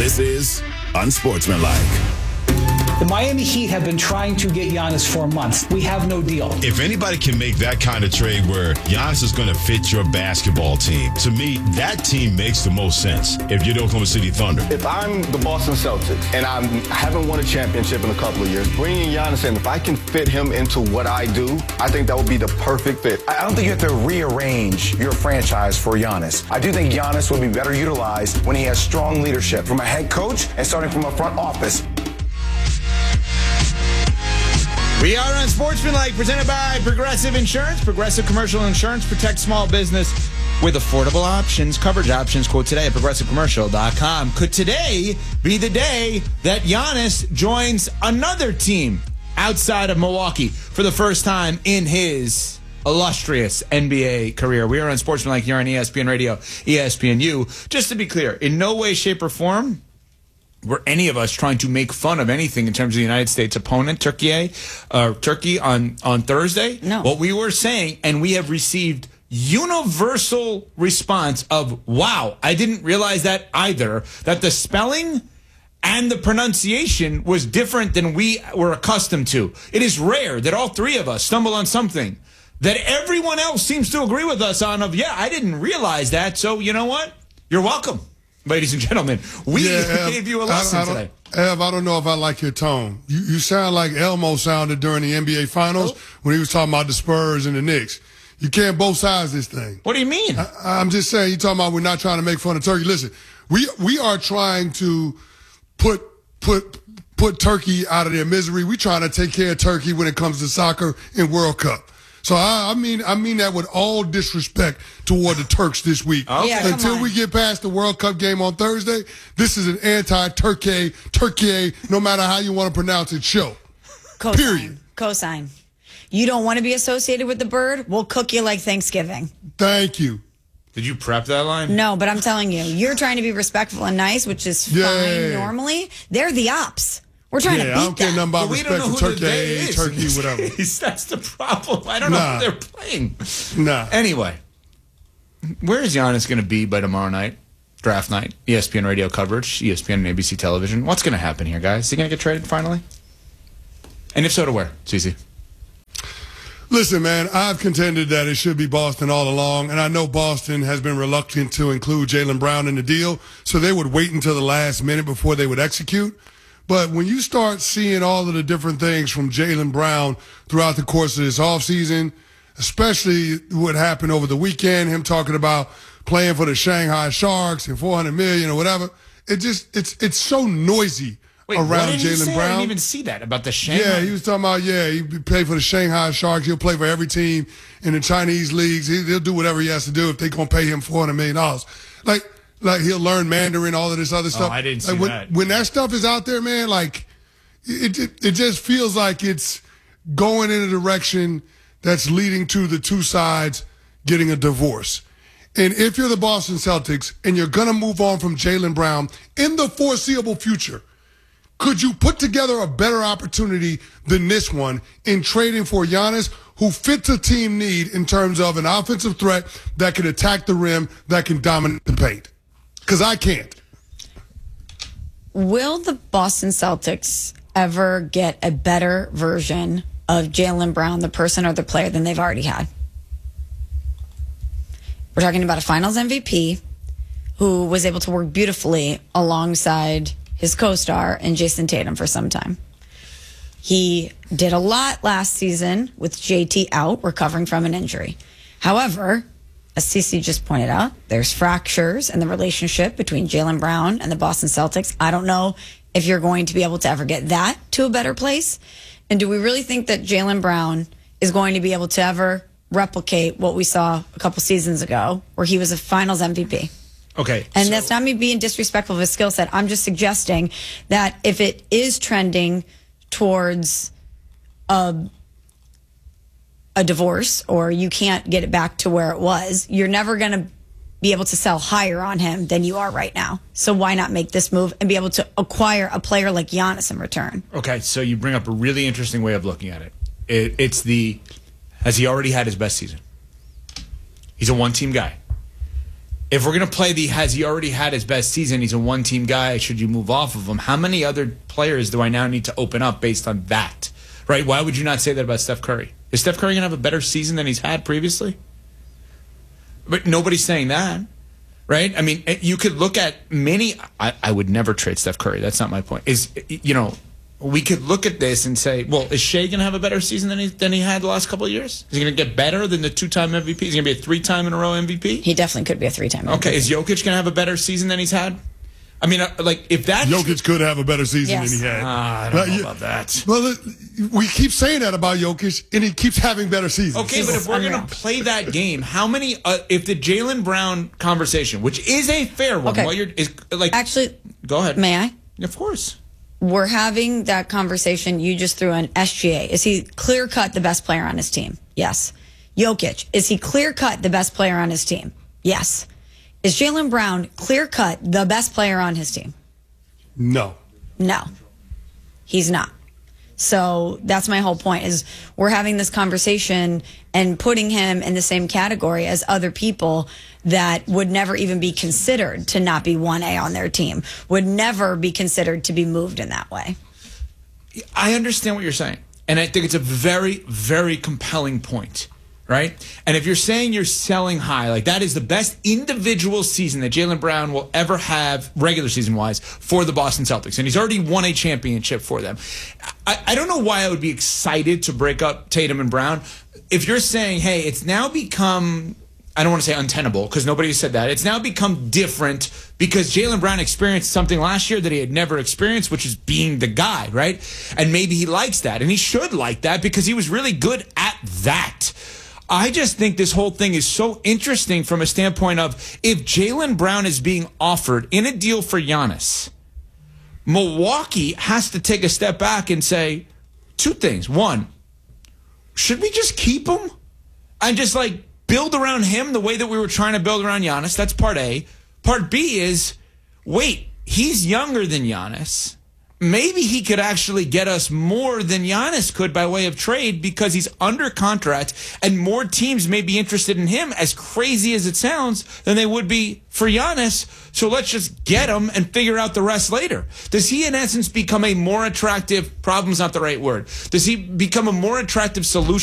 This is Unsportsmanlike. The Miami Heat have been trying to get Giannis for a month. We have no deal. If anybody can make that kind of trade where Giannis is going to fit your basketball team, to me, that team makes the most sense if you're the Oklahoma City Thunder. If I'm the Boston Celtics and I haven't won a championship in a couple of years, bringing Giannis in, if I can fit him into what I do, I think that would be the perfect fit. I don't think you have to rearrange your franchise for Giannis. I do think Giannis will be better utilized when he has strong leadership from a head coach and starting from a front office. We are Unsportsmanlike, presented by Progressive Insurance. Progressive Commercial Insurance protects small business with affordable options, coverage options. Quote today at progressivecommercial.com. Could today be the day that Giannis joins another team outside of Milwaukee for the first time in his illustrious NBA career? We are Unsportsmanlike here on ESPN Radio, ESPNU. Just to be clear, in no way, shape, or form were any of us trying to make fun of anything in terms of the United States opponent, Turkey on Thursday. No. What we were saying, and we have received universal response of, wow, I didn't realize that either, that the spelling and the pronunciation was different than we were accustomed to. It is rare that all three of us stumble on something that everyone else seems to agree with us on of, yeah, I didn't realize that, so you know what? You're welcome. Ladies and gentlemen, we gave you a lesson today. Ev, I don't know if I like your tone. You sound like Elmo sounded during the NBA Finals when he was talking about the Spurs and the Knicks. You can't both sides this thing. What do you mean? I'm just saying, you're talking about we're not trying to make fun of Turkey. Listen, we are trying to put Turkey out of their misery. We're trying to take care of Turkey when it comes to soccer and World Cup. So I mean that with all disrespect toward the Turks this week. Okay. Yeah, Until we get past the World Cup game on Thursday, this is an anti-Turkey, no matter how you want to pronounce it, show. Cosign. Period. Cosign. You don't want to be associated with the bird? We'll cook you like Thanksgiving. Thank you. Did you prep that line? No, but I'm telling you, you're trying to be respectful and nice, which is fine normally. They're the ops. We're trying to beat I don't care nothing about we respect don't know for who the day is. Turkey, whatever. That's the problem. I don't know who they're playing. Nah. Anyway, where is Giannis going to be by tomorrow night? Draft night, ESPN radio coverage, ESPN and ABC television. What's going to happen here, guys? Is he going to get traded finally? And if so, to where? Cece? Listen, man, I've contended that it should be Boston all along, and I know Boston has been reluctant to include Jaylen Brown in the deal, so they would wait until the last minute before they would execute. But when you start seeing all of the different things from Jaylen Brown throughout the course of this offseason, especially what happened over the weekend, him talking about playing for the Shanghai Sharks and $400 million or whatever, it's so noisy around Jaylen Brown. I didn't even see that about the Shanghai. Yeah, he was talking about, he played for the Shanghai Sharks. He'll play for every team in the Chinese leagues. He'll do whatever he has to do if they're going to pay him $400 million. Like he'll learn Mandarin, all of this other stuff. Oh, I didn't see that. When that stuff is out there, man, like it just feels like it's going in a direction that's leading to the two sides getting a divorce. And if you're the Boston Celtics and you're going to move on from Jaylen Brown in the foreseeable future, could you put together a better opportunity than this one in trading for Giannis, who fits a team need in terms of an offensive threat that can attack the rim, that can dominate the paint? Because I can't. Will the Boston Celtics ever get a better version of Jaylen Brown, the person or the player, than they've already had? We're talking about a Finals MVP who was able to work beautifully alongside his co-star in Jason Tatum for some time. He did a lot last season with JT out, recovering from an injury. However, as Cece just pointed out, there's fractures in the relationship between Jaylen Brown and the Boston Celtics. I don't know if you're going to be able to ever get that to a better place. And do we really think that Jaylen Brown is going to be able to ever replicate what we saw a couple seasons ago, where he was a Finals MVP? Okay. And that's not me being disrespectful of his skill set. I'm just suggesting that if it is trending towards a divorce, or you can't get it back to where it was, you're never going to be able to sell higher on him than you are right now. So why not make this move and be able to acquire a player like Giannis in return? Okay, so you bring up a really interesting way of looking at it. It's has he already had his best season? He's a one-team guy. if we're going to play has he already had his best season? He's a one-team guy. Should you move off of him? How many other players do I now need to open up based on that? Right? Why would you not say that about Steph Curry? Is Steph Curry going to have a better season than he's had previously? But nobody's saying that. Right? I mean, you could look at many. I would never trade Steph Curry. That's not my point. We could look at this and say, well, is Shea going to have a better season than he had the last couple of years? Is he going to get better than the 2-time MVP? Is he going to be a 3-time in a row MVP? He definitely could be a 3-time MVP. Okay, is Jokic going to have a better season than he's had? I mean, if that Jokic could have a better season than he had. I don't know about that. Well, we keep saying that about Jokic, and he keeps having better seasons. Okay, but if we're going to play that game, how many? If the Jaylen Brown conversation, which is a fair one, actually, go ahead. May I? Of course. We're having that conversation. You just threw in SGA. Is he clear-cut the best player on his team? Yes. Jokic, is he clear-cut the best player on his team? Yes. Is Jaylen Brown clear-cut the best player on his team? No. No. He's not. So that's my whole point is we're having this conversation and putting him in the same category as other people that would never even be considered to not be 1A on their team, would never be considered to be moved in that way. I understand what you're saying. And I think it's a very, very compelling point. Right? And if you're saying you're selling high, like that is the best individual season that Jaylen Brown will ever have, regular season-wise, for the Boston Celtics. And he's already won a championship for them. I don't know why I would be excited to break up Tatum and Brown. If you're saying, hey, it's now become, I don't want to say untenable, because nobody said that. It's now become different because Jaylen Brown experienced something last year that he had never experienced, which is being the guy, right? And maybe he likes that. And he should like that because he was really good at that. I just think this whole thing is so interesting from a standpoint of if Jaylen Brown is being offered in a deal for Giannis, Milwaukee has to take a step back and say two things. One, should we just keep him and just build around him the way that we were trying to build around Giannis? That's part A. Part B is, wait, he's younger than Giannis. Maybe he could actually get us more than Giannis could by way of trade because he's under contract and more teams may be interested in him, as crazy as it sounds, than they would be for Giannis. So let's just get him and figure out the rest later. Does he, in essence, become a more attractive, problem's not the right word, does he become a more attractive solution